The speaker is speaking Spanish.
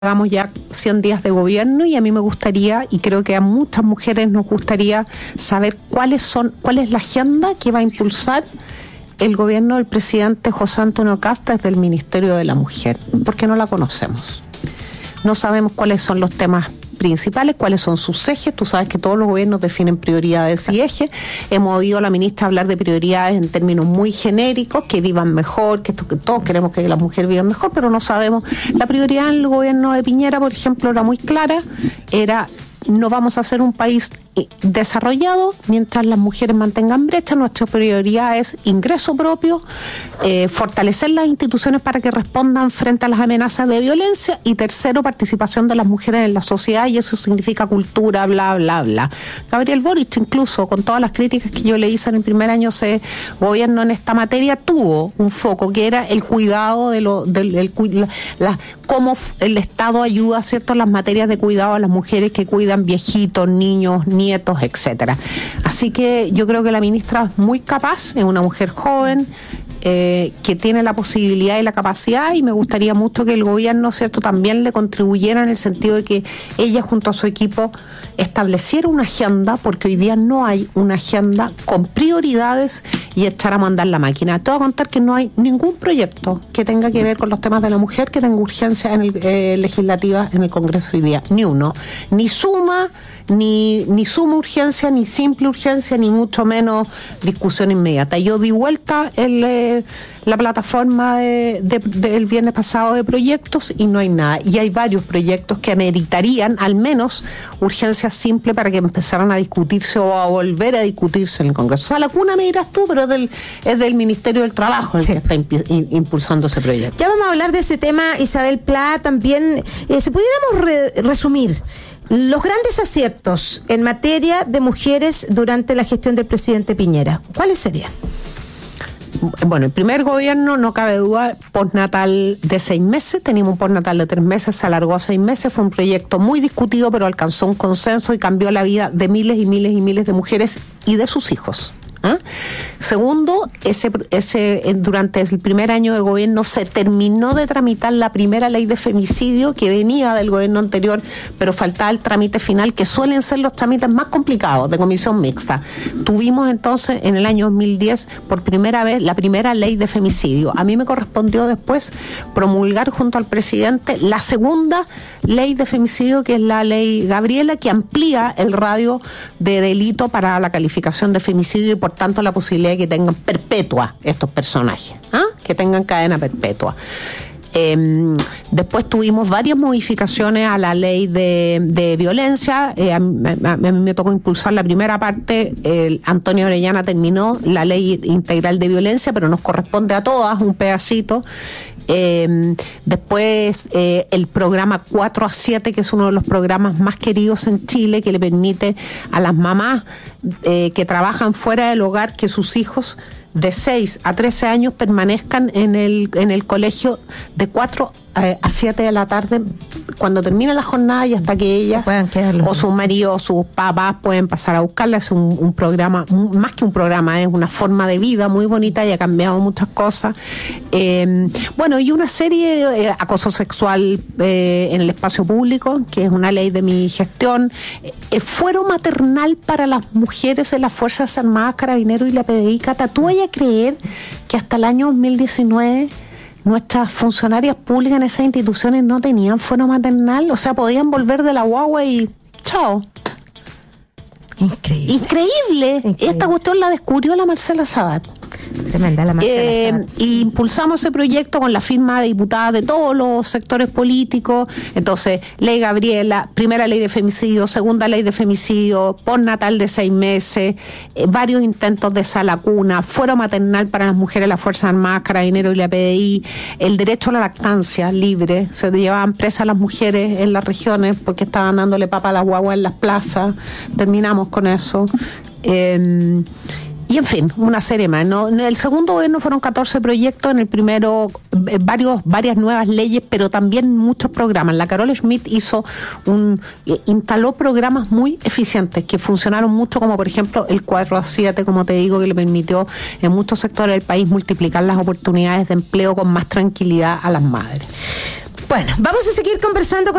Hagamos ya 100 días de gobierno y a mí me gustaría, y creo que a muchas mujeres nos gustaría saber cuál es la agenda que va a impulsar el gobierno del presidente José Antonio Kast desde el Ministerio de la Mujer, porque no la conocemos. No sabemos cuáles son los temas principales, cuáles son sus ejes. Tú sabes que todos los gobiernos definen prioridades y ejes. Hemos oído a la ministra hablar de prioridades en términos muy genéricos, que vivan mejor, que todos queremos que las mujeres vivan mejor, pero no sabemos. La prioridad en el gobierno de Piñera, por ejemplo, era muy clara, no vamos a ser un país desarrollado mientras las mujeres mantengan brecha. Nuestra prioridad es ingreso propio, fortalecer las instituciones para que respondan frente a las amenazas de violencia, y tercero, participación de las mujeres en la sociedad, y eso significa cultura, bla, bla, bla. Gabriel Boric, incluso con todas las críticas que yo le hice en el primer año de gobierno en esta materia, tuvo un foco que era el cuidado cómo el Estado ayuda, ¿cierto?, en las materias de cuidado a las mujeres que cuidan viejitos, niños, nietos, etcétera. Así que yo creo que la ministra es muy capaz, es una mujer joven, que tiene la posibilidad y la capacidad, y me gustaría mucho que el gobierno, ¿cierto?, también le contribuyera en el sentido de que ella junto a su equipo estableciera una agenda, porque hoy día no hay una agenda con prioridades, y echáramos a andar la máquina. Te voy a contar que no hay ningún proyecto que tenga que ver con los temas de la mujer que tenga urgencia legislativa en el Congreso hoy día, ni uno, ni suma suma urgencia, ni simple urgencia, ni mucho menos discusión inmediata. Yo di vuelta la plataforma del viernes pasado de proyectos y no hay nada. Y hay varios proyectos que ameritarían al menos urgencia simple para que empezaran a discutirse o a volver a discutirse en el Congreso. O sea, la cuna me dirás tú, pero es del Ministerio del Trabajo el que está impulsando ese proyecto. Ya vamos a hablar de ese tema, Isabel Pla, también. Si pudiéramos resumir los grandes aciertos en materia de mujeres durante la gestión del presidente Piñera, ¿cuáles serían? Bueno, el primer gobierno, no cabe duda, postnatal de 6 meses, teníamos un postnatal de 3 meses, se alargó a 6 meses, fue un proyecto muy discutido, pero alcanzó un consenso y cambió la vida de miles y miles y miles de mujeres y de sus hijos. Segundo, durante el primer año de gobierno se terminó de tramitar la primera ley de femicidio que venía del gobierno anterior, pero faltaba el trámite final, que suelen ser los trámites más complicados de comisión mixta. Tuvimos entonces en el año 2010 por primera vez la primera ley de femicidio. A mí me correspondió después promulgar junto al presidente la segunda ley de femicidio, que es la ley Gabriela, que amplía el radio de delito para la calificación de femicidio y por tanto la posibilidad de que tengan perpetua estos personajes, que tengan cadena perpetua. Después tuvimos varias modificaciones a la ley de violencia. A mí me tocó impulsar la primera parte. Antonio Orellana terminó la ley integral de violencia, pero nos corresponde a todas un pedacito. Después el programa 4-7, que es uno de los programas más queridos en Chile, que le permite a las mamás que trabajan fuera del hogar que sus hijos de 6 a 13 años permanezcan en el colegio de 4 a 7 de la tarde cuando termine la jornada, y hasta que ellas o sus maridos o sus papás pueden pasar a buscarla. Es un programa, más que un programa, es una forma de vida muy bonita y ha cambiado muchas cosas. Bueno, y una serie de acoso sexual en el espacio público, que es una ley de mi gestión. El fuero maternal para las mujeres en las Fuerzas Armadas, Carabineros y la PDI. Cata, ¿tú vayas a creer que hasta el año 2019 nuestras funcionarias públicas en esas instituciones no tenían fuero maternal? O sea, podían volver de la guagua y chao. Increíble. Esta cuestión la descubrió la Marcela Sabat. Tremenda la Marcela Sabat. Y impulsamos ese proyecto con la firma de diputadas de todos los sectores políticos. Entonces, ley Gabriela, primera ley de femicidio, segunda ley de femicidio, postnatal de 6 meses, varios intentos de sala cuna, fuero maternal para las mujeres, las Fuerzas Armadas, Carabineros y la PDI, el derecho a la lactancia libre. Se llevaban presas las mujeres en las regiones porque estaban dándole papa a las guaguas en las plazas. Terminamos con eso. Y en fin, una serie más. En el segundo gobierno fueron 14 proyectos, en el primero varias nuevas leyes, pero también muchos programas. La Carol Schmitt instaló programas muy eficientes que funcionaron mucho, como por ejemplo el 4-7, como te digo, que le permitió en muchos sectores del país multiplicar las oportunidades de empleo con más tranquilidad a las madres. Bueno, vamos a seguir conversando con